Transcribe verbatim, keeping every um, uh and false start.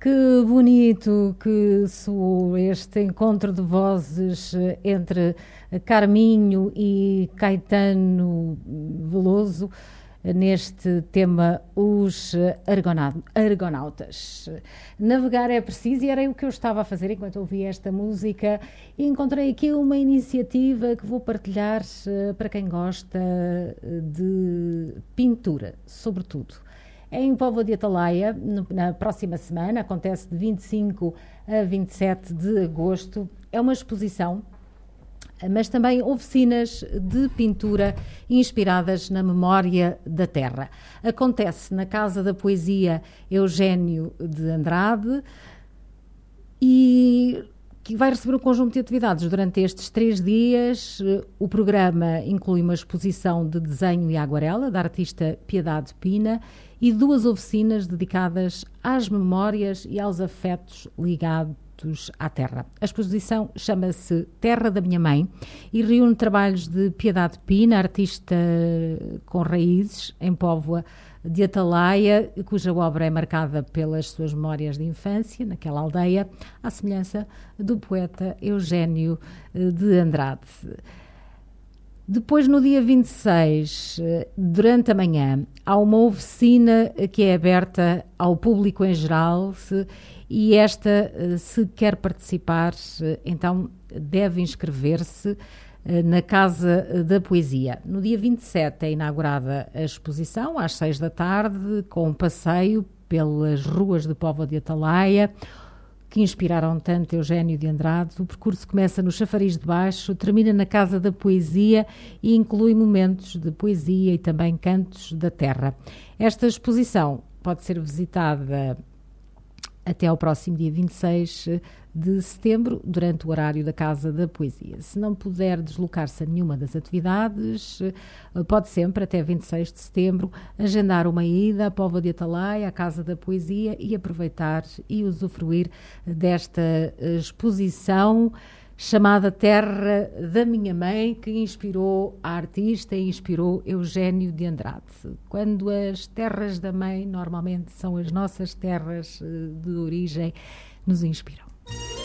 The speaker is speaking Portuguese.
Que bonito que soou este encontro de vozes entre Carminho e Caetano Veloso neste tema Os Argonautas. Navegar é preciso e era o que eu estava a fazer enquanto ouvia esta música e encontrei aqui uma iniciativa que vou partilhar para quem gosta de pintura, sobretudo. Em Póvoa de Atalaia, na próxima semana, acontece de vinte e cinco a vinte e sete de agosto, é uma exposição, mas também oficinas de pintura inspiradas na memória da terra. Acontece na Casa da Poesia Eugénio de Andrade e que vai receber um conjunto de atividades durante estes três dias. O programa inclui uma exposição de desenho e aguarela da artista Piedade Pina e duas oficinas dedicadas às memórias e aos afetos ligados à terra. A exposição chama-se Terra da Minha Mãe e reúne trabalhos de Piedade Pina, artista com raízes em Póvoa de Atalaia, cuja obra é marcada pelas suas memórias de infância, naquela aldeia, à semelhança do poeta Eugénio de Andrade. Depois, no dia vinte e seis, durante a manhã, há uma oficina que é aberta ao público em geral e esta, se quer participar, então deve inscrever-se na Casa da Poesia. No dia vinte e sete é inaugurada a exposição, às seis da tarde, com um passeio pelas ruas de Póvoa de Atalaia, que inspiraram tanto Eugénio de Andrade. O percurso começa no Chafariz de Baixo, termina na Casa da Poesia e inclui momentos de poesia e também cantos da terra. Esta exposição pode ser visitada até ao próximo dia vinte e seis de setembro, durante o horário da Casa da Poesia. Se não puder deslocar-se a nenhuma das atividades, pode sempre, até vinte e seis de setembro, agendar uma ida à Póvoa de Atalaia, à Casa da Poesia, e aproveitar e usufruir desta exposição chamada Terra da Minha Mãe, que inspirou a artista e inspirou Eugénio de Andrade. Quando as terras da mãe, normalmente são as nossas terras de origem, nos inspiram.